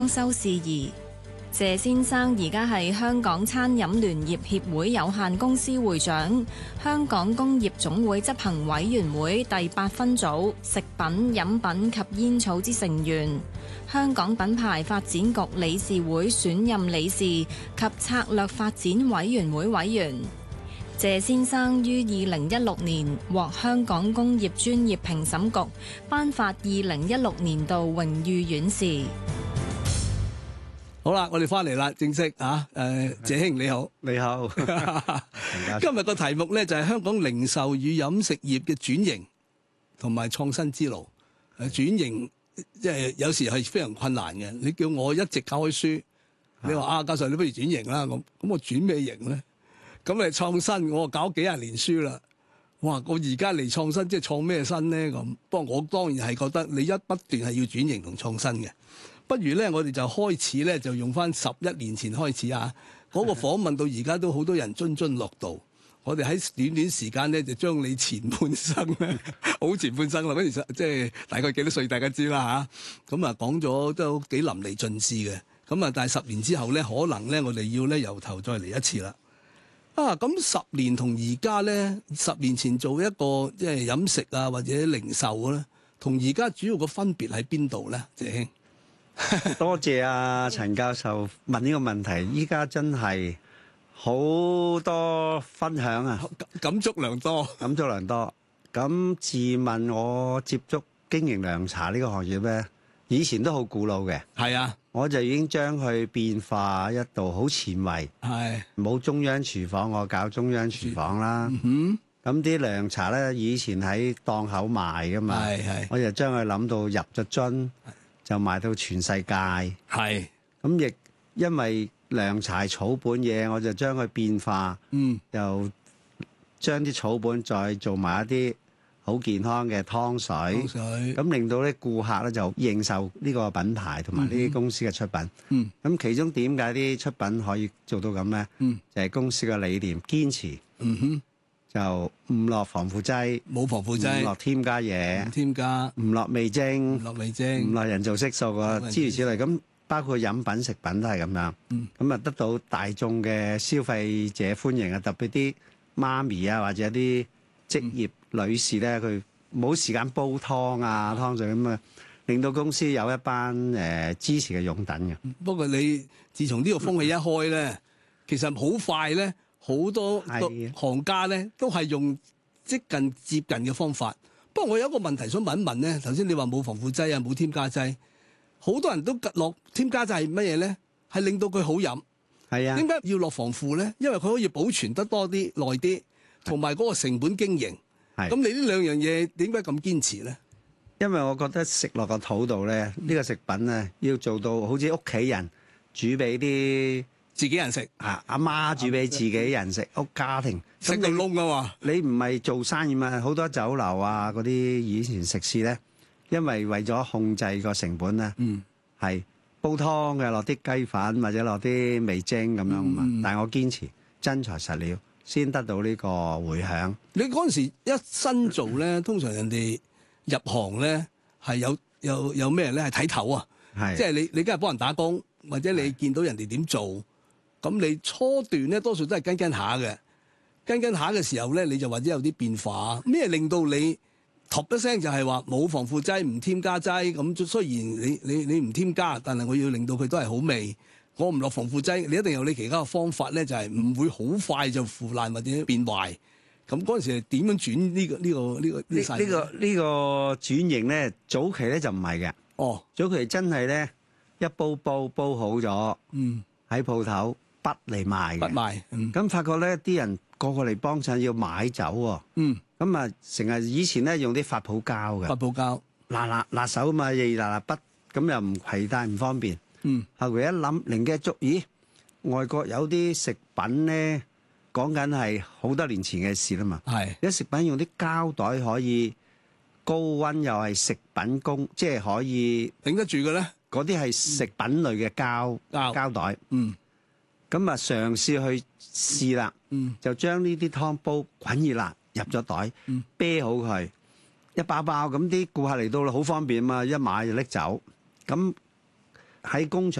修事宜。謝先生而家係香港餐飲聯業協會有限公司會長，香港工業總會執行委員會第8分組食品、飲品及煙草之成員，香港品牌發展局理事會選任理事及策略發展委員會委員。謝先生於2016年獲香港工業專業評審局頒發2016年度榮譽院士。 好啦，我哋翻嚟啦，正式啊！謝兄你好， 你好。 今日個題目咧就係香港零售與飲食業嘅轉型同埋創新之路。轉型即係有時係非常困難嘅。你叫我一直教開書，你話教授你不如轉型啦，咁我轉咩型咧？咁你創新，我搞幾廿年書啦。哇！我而家嚟創新，即係創咩新咧？咁不過我當然係覺得你不斷係要轉型同創新嘅。不如咧，我哋就開始咧，就用翻11年前開始啊！嗰個訪問到而家都好多人津津樂道。我哋喺短短時間咧，就將你前半生咧，好前半生啦。嗰時即係大概幾多歲，大家知啦嚇。咁啊講咗都幾淋漓盡致嘅。咁啊，但係10年之後咧，可能咧我哋要咧由頭再嚟一次啦。咁10年同而家咧，10年前做一個即係飲食啊或者零售咧，同而家主要個分別喺邊度咧？謝兄。 多謝阿陳教授問呢個問題，依家真係好多分享啊， 感觸良多， 感觸良多。咁自問我接觸經營涼茶呢個行業咧，以前都好古老嘅， 係啊， 我就已經將佢變化一度好前衛， 係冇中央廚房，我搞中央廚房啦。咁啲涼茶咧，以前喺檔口賣噶嘛，我就將佢諗到入咗樽。就賣到全世界， 係咁亦因為涼茶草本嘢，我就將佢變化，又將啲草本再做埋一啲好健康嘅湯水，咁令到啲顧客咧就認受呢個品牌同埋呢啲公司嘅出品。咁其中點解啲出品可以做到咁咧？就係公司嘅理念堅持。就唔落防腐劑， 冇防腐劑， 唔落添加嘢，唔落味精，唔落人造色素啊，諸如此類。咁包括飲品、食品都係咁樣。咁啊得到大眾嘅消費者歡迎啊，特別啲媽咪啊或者啲職業女士咧，佢冇時間煲湯啊湯水咁啊，令到公司有一班支持嘅擁躉嘅。 不過你自從呢個風氣一開咧，其實好快咧。好多行家咧都係用接近嘅方法。不過我有一個問題想問一問咧，頭先你話冇防腐劑啊，冇添加劑，好多人都落添加劑係乜嘢咧？係令到佢好飲。係啊。點解要落防腐咧？因為佢可以保存得多啲、耐啲，同埋嗰個成本經營。係。咁你呢兩樣嘢點解咁堅持咧？ 因為我覺得食落個肚度咧，呢個食品咧要做到好似屋企人煮俾啲自己人食啊！阿媽煮俾自己人食，屋家庭食到窿啊嘛！ 你唔係做生意嘛？好多酒樓啊，嗰啲以前食肆咧，因為為咗控制個成本咧，係煲湯嘅落啲雞粉或者落啲味精咁樣嘛。但係我堅持真材實料，先得到呢個迴響。 你嗰陣時一新做咧，通常人哋入行咧係有咩咧？係睇頭啊！即係你梗係幫人打工，或者你見到人哋點做。咁你初段咧，多數都係跟下嘅，跟下嘅時候咧，你就或者有啲變化。咩令到你突一聲就係話冇防腐劑、唔添加劑咁？雖然你唔添加，但係我要令到佢都係好味。我唔落防腐劑，你一定有你其他嘅方法咧，就係唔會好快就腐爛或者變壞。咁嗰陣時係點樣轉呢個轉型咧？早期咧就唔係嘅。哦，早期真係咧一煲好咗，喺鋪頭。不嚟賣嘅，咁發覺咧啲人個嚟幫襯要買酒喎，咁啊成日以前咧用啲發泡膠嘅， 發泡膠辣手啊嘛，熱辣筆，咁又唔攜帶唔方便，後嚟一諗靈機一觸，咦，外國有啲食品咧，講緊係好多年前嘅事啦嘛，有啲食品用啲膠袋可以高溫又係食品工，即係可以頂得住嘅咧， 嗰啲係食品類嘅膠袋，咁啊，嘗試去試啦，就將呢啲湯煲滾熱辣入咗袋，啤好佢，一包包咁啲顧客嚟到啦，好方便啊嘛，一買就拎走。咁喺工場。